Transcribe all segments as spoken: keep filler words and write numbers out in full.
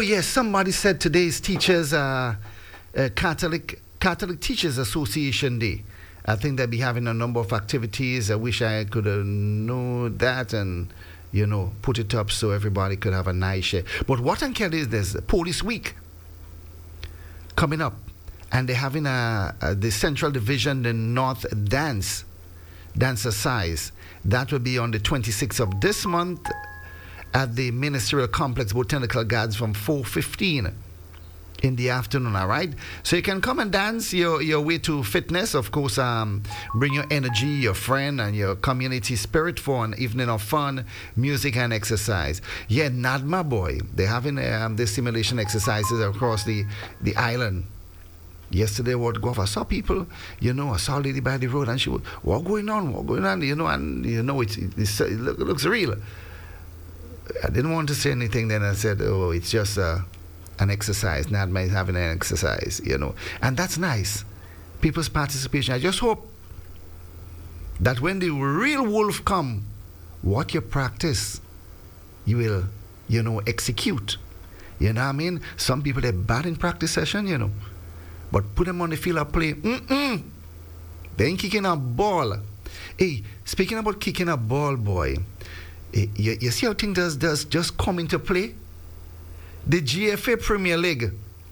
yes, somebody said today's teachers, uh, uh, Catholic Catholic Teachers Association Day. I think they'll be having a number of activities. I wish I could have known that and, you know, put it up so everybody could have a nice share. But what I'm telling you is there's Police Week coming up, and they're having a, a the Central Division, the North Dance, Dancer Size. That will be on the twenty-sixth of this month at the Ministerial Complex Botanical Gardens from four fifteen in the afternoon, all right? So you can come and dance your, your way to fitness. Of course, um, bring your energy, your friend, and your community spirit for an evening of fun, music, and exercise. Yeah, Nadma boy, they're having um, the simulation exercises across the, the island. Yesterday, what go off, I saw people, you know, I saw a lady by the road, and she was, what going on, what going on, you know, and, you know, it, it, it, it looks real. I didn't want to say anything, then I said, oh, it's just uh, an exercise, not my having an exercise, you know. And that's nice. People's participation. I just hope that when the real wolf come, what you practice, you will, you know, execute. You know what I mean? Some people, they're bad in practice session, you know. But put them on the field of play, mm-mm. They ain't kicking a ball. Hey, speaking about kicking a ball, boy, you, you see how things does, does just come into play? The G F A Premier League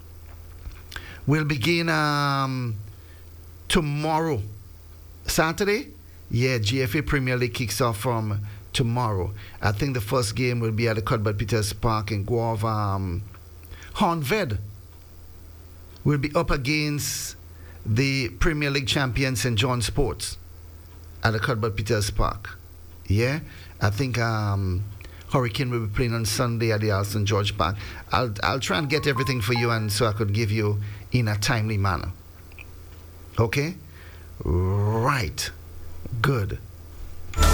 will begin um, tomorrow. Saturday? Yeah, G F A Premier League kicks off from tomorrow. I think the first game will be at the Cuthbert Peters Park in Guava. Um, Honved will be up against the Premier League champion Saint John Sports at the Cuthbert Peters Park. Yeah, I think um, Hurricane will be playing on Sunday at the Alston George Park. I'll I'll try and get everything for you, and so I could give you in a timely manner. Okay? Right. Good.